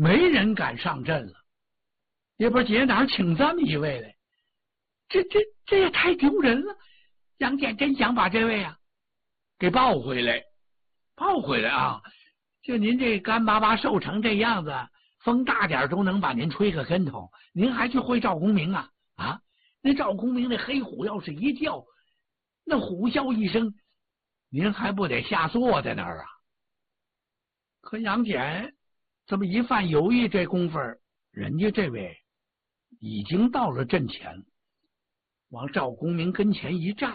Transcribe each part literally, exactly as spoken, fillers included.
没人敢上阵了。也不知姐哪儿请这么一位来，这这这也太丢人了。杨戬真想把这位啊给抱回来，抱回来啊！就您这干巴巴瘦成这样子，风大点都能把您吹个跟头，您还去会赵公明啊？啊，那赵公明那黑虎要是一叫，那虎啸一声，您还不得吓坐在那儿啊？可杨戬这么一番犹豫，这功夫人家这位已经到了阵前，往赵公明跟前一站，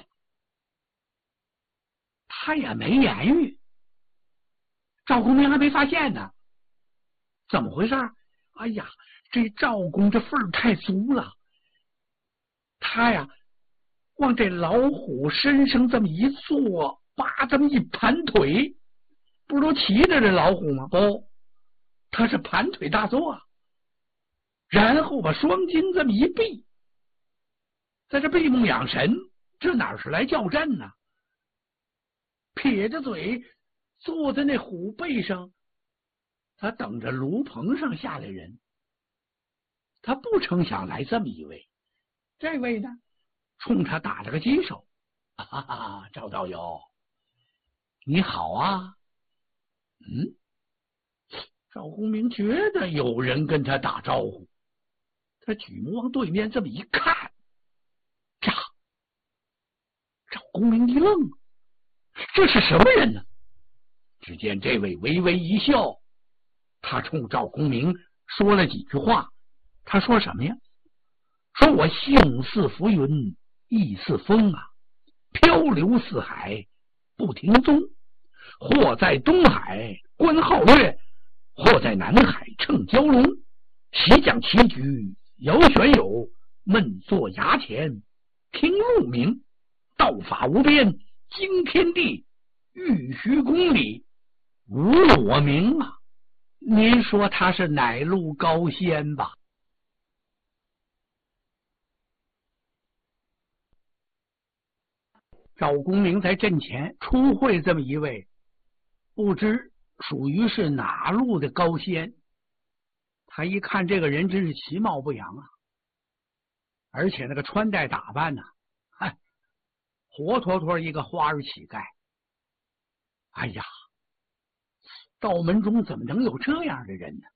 他也没言语。赵公明还没发现呢，怎么回事？哎呀，这赵公这份儿太足了，他呀往这老虎身上这么一坐，叭这么一盘腿，不是都骑着这老虎吗？不，他是盘腿大坐，然后把双睛这么一闭，在这闭目养神，这哪是来叫阵呢？撇着嘴坐在那虎背上，他等着炉棚上下来人。他不成想来这么一位，这位呢冲他打了个击手，哈哈，赵道友你好啊。嗯，赵公明觉得有人跟他打招呼，他举目往对面这么一看，呀，赵公明一愣，这是什么人呢？只见这位微微一笑，他冲赵公明说了几句话。他说什么呀？说我性似浮云，意似风啊，漂流四海不停踪，或在东海观皓月，或在南海乘蛟龙，习将棋局遥选友，闷坐崖前听鹿鸣，道法无边惊天地，玉虚公里无我名啊！您说他是哪路高仙吧？赵公明在阵前初会这么一位，不知属于是哪路的高仙。他一看这个人真是其貌不扬啊，而且那个穿戴打扮呢、啊，嗨，活脱脱一个花儿乞丐。哎呀，道门中怎么能有这样的人呢？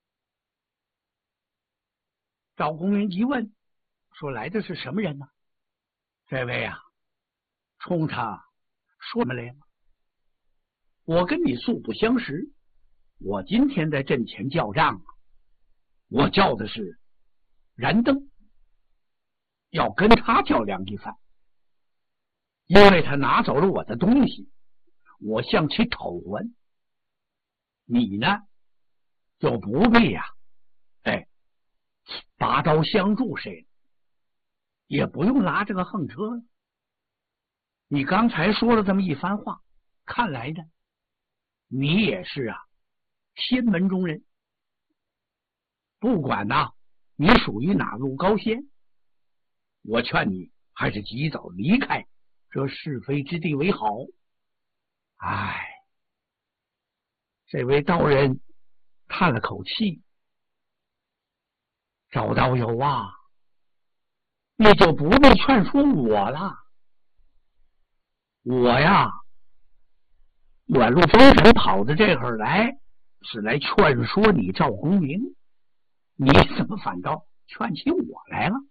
赵公明一问，说来的是什么人呢？这位啊冲他说什么来了？我跟你素不相识，我今天在阵前叫账，我叫的是燃灯，要跟他较量一番，因为他拿走了我的东西，我向其讨还。你呢就不必呀、啊，哎，拔刀相助谁，也不用拉这个横车了。你刚才说了这么一番话，看来呢你也是啊仙门中人。不管呐、啊、你属于哪路高仙，我劝你还是及早离开这是非之地为好。哎，这位道人叹了口气，赵道友啊，你就不必劝说我了。我呀远路风尘跑到这儿来，是来劝说你赵公明，你怎么反倒劝起我来了？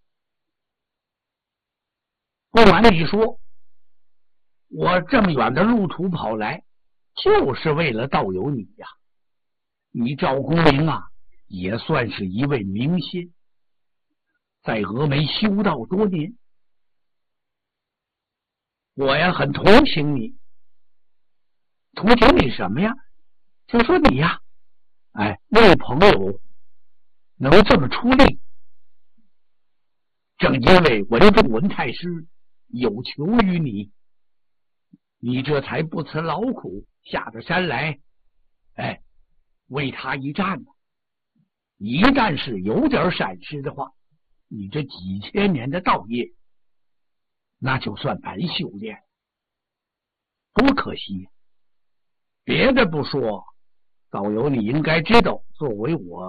不瞒你说，我这么远的路途跑来，就是为了道友你呀。你赵公明啊，也算是一位明仙，在峨眉修道多年，我呀很同情你。同情你什么呀？就说你呀，哎，为朋友能这么出力，正因为文中文太师有求于你，你这才不辞劳苦下着山来，哎，为他一战呢。一旦是有点闪失的话，你这几千年的道业那就算白修炼，多可惜呀！别的不说，道友你应该知道，作为我